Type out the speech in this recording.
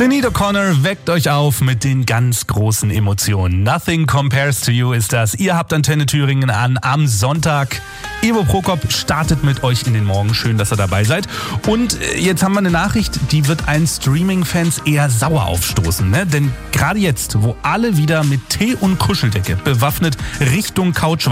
Sinéad O'Connor weckt euch auf mit den ganz großen Emotionen. Nothing Compares to You ist das. Ihr habt Antenne Thüringen an am Sonntag. Ivo Prokop startet mit euch in den Morgen. Schön, dass ihr dabei seid. Und jetzt haben wir eine Nachricht, die wird allen Streaming-Fans eher sauer aufstoßen. Ne? Denn gerade jetzt, wo alle wieder mit Tee und Kuscheldecke bewaffnet Richtung Couch